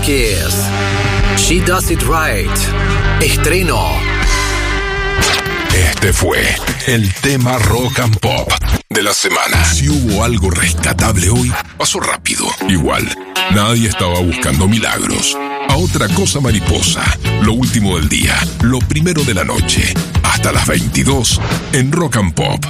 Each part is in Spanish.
Kiss. She Does It Right. Estreno. Este fue el tema Rock and Pop de la semana. Si hubo algo rescatable hoy, pasó rápido. Igual, nadie estaba buscando milagros. A otra cosa mariposa, lo último del día, lo primero de la noche, hasta las 22 en Rock and Pop.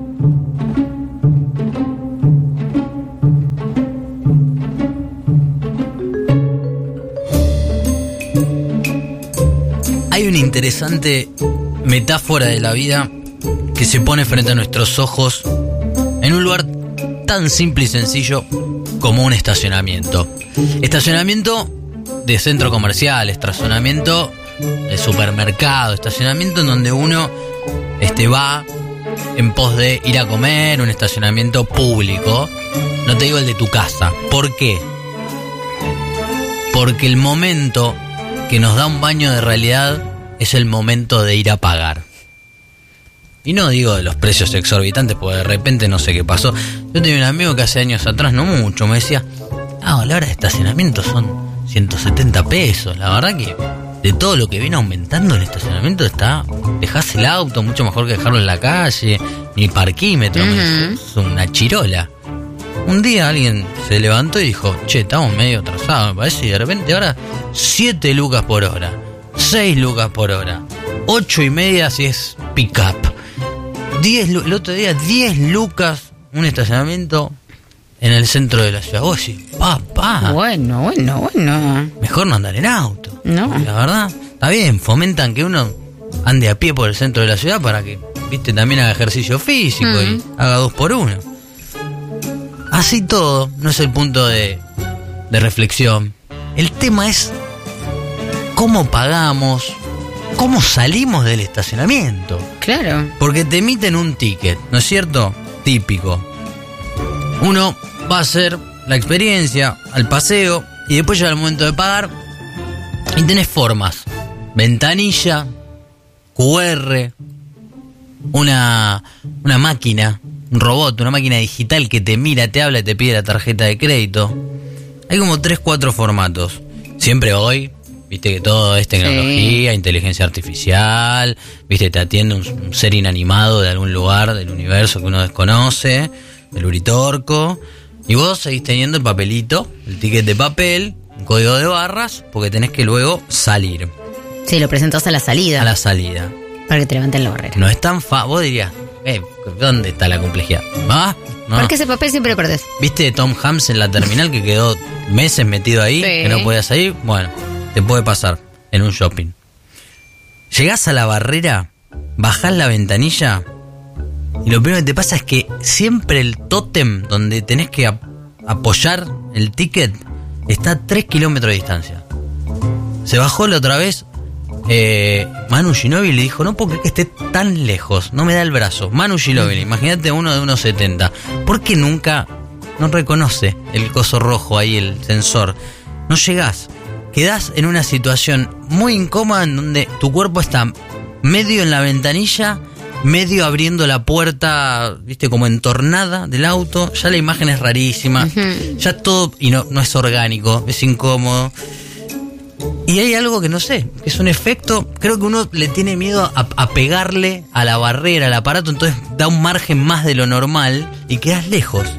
Hay una interesante metáfora de la vida que se pone frente a nuestros ojos en un lugar tan simple y sencillo como un estacionamiento. Estacionamiento de centro comercial, estacionamiento de supermercado, estacionamiento en donde uno va en pos de ir a comer, un estacionamiento público. No te digo el de tu casa. ¿Por qué? Porque el momento que nos da un baño de realidad es el momento de ir a pagar. Y no digo de los precios exorbitantes, porque de repente no sé qué pasó. Yo tenía un amigo que hace años atrás, no mucho, me decía, la hora de estacionamiento son 170 pesos. La verdad que de todo lo que viene aumentando el estacionamiento dejás el auto mucho mejor que dejarlo en la calle, ni parquímetro, es una chirola. Un día alguien se levantó y dijo, che, estamos medio atrasados, me parece, y de repente ahora 7 lucas por hora, 6 lucas por hora, 8.50 si es pick-up, 10 el otro día 10 lucas un estacionamiento en el centro de la ciudad. Vos decís, papá. Bueno. Mejor no andar en auto. No. La verdad, está bien, fomentan que uno ande a pie por el centro de la ciudad para que, también haga ejercicio físico y haga 2x1. Así todo, no es el punto de reflexión. El tema es cómo pagamos, cómo salimos del estacionamiento. Claro. Porque te emiten un ticket, ¿no es cierto? Típico. Uno va a hacer la experiencia, al paseo, y después llega el momento de pagar y tenés formas. Ventanilla, QR, una máquina, un robot, una máquina digital que te mira, te habla y te pide la tarjeta de crédito. Hay como 3-4 formatos. Siempre hoy, viste que todo es tecnología, inteligencia artificial, te atiende un ser inanimado de algún lugar del universo que uno desconoce, del Uritorco, y vos seguís teniendo el papelito, el ticket de papel, un código de barras, porque tenés que luego salir. Sí, lo presentás a la salida. A la salida. Para que te levanten la barrera. No es tan fácil. Vos dirías, ¿dónde está la complejidad? ¿Ah? No. Porque ese papel siempre lo perdés. ¿Viste Tom Hanks en la terminal que quedó meses metido ahí, que no podía salir? Bueno, te puede pasar en un shopping. Llegás a la barrera, bajás la ventanilla y lo primero que te pasa es que siempre el tótem donde tenés que apoyar el ticket está a 3 kilómetros de distancia. Se bajó la otra vez Manu Ginóbili le dijo, no puedo creer que esté tan lejos, no me da el brazo. Manu Ginóbili, imagínate uno de 1.70. ¿Por qué nunca no reconoce el coso rojo ahí, el sensor? No llegás. Quedás en una situación muy incómoda en donde tu cuerpo está medio en la ventanilla, medio abriendo la puerta, como entornada del auto. Ya la imagen es rarísima. Ya todo, y no es orgánico, es incómodo. Y hay algo que no sé, que es un efecto, creo que uno le tiene miedo a pegarle a la barrera, al aparato, entonces da un margen más de lo normal y quedas lejos.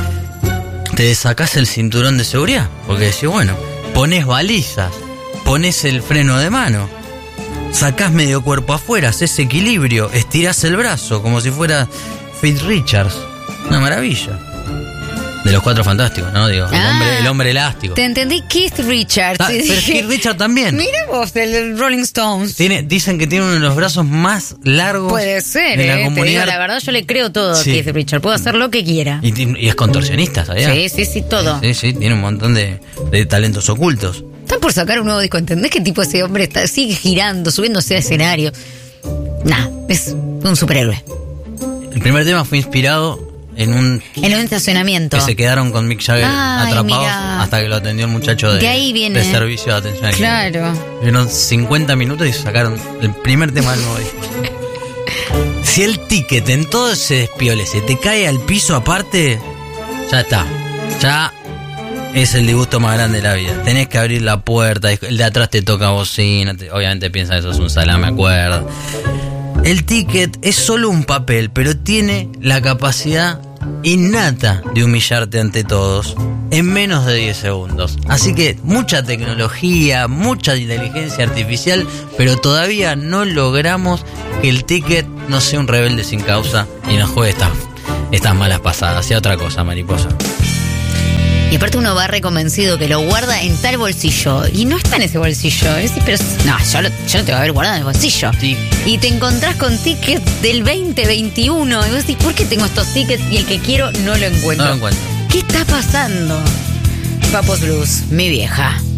Te desacás el cinturón de seguridad, porque decís, bueno, pones balizas, pones el freno de mano, sacás medio cuerpo afuera, haces equilibrio, estirás el brazo como si fuera Keith Richards. Una maravilla. De los Cuatro Fantásticos, ¿no? Digo, el hombre elástico. Te entendí, Keith Richards. Pero Keith Richards también. Mira vos, el Rolling Stones. Dicen que tiene uno de los brazos más largos. Puede ser, de la comunidad. Te digo, la verdad, yo le creo todo a Keith Richards. Puedo hacer lo que quiera. Y es contorsionista, ¿sabías? Sí, todo. Sí, tiene un montón de talentos ocultos. Están por sacar un nuevo disco, ¿entendés qué tipo ese hombre sigue girando, subiéndose a escenario? Es un superhéroe. El primer tema fue inspirado en un estacionamiento. Que se quedaron con Mick Jagger atrapados hasta que lo atendió el muchacho de ahí viene. De servicio de atención al cliente. Claro. Vieron 50 minutos y sacaron el primer tema del nuevo disco. Si el ticket en todo ese despiole se te cae al piso aparte, ya está. Ya es el disgusto más grande de la vida. Tenés que abrir la puerta, el de atrás te toca bocina, obviamente piensa que eso es un salame a cuerda. El ticket es solo un papel, pero tiene la capacidad innata de humillarte ante todos en menos de 10 segundos. Así que mucha tecnología, mucha inteligencia artificial, pero todavía no logramos que el ticket no sea un rebelde sin causa y nos juegue estas malas pasadas. Sea otra cosa, mariposa. Y aparte uno va reconvencido que lo guarda en tal bolsillo y no está en ese bolsillo. Pero no, yo lo tengo que haber guardado en el bolsillo. Sí. Y te encontrás con tickets del 2021 y vos decís, ¿por qué tengo estos tickets y el que quiero no lo encuentro? No lo encuentro. ¿Qué está pasando? Papos Blues, mi vieja.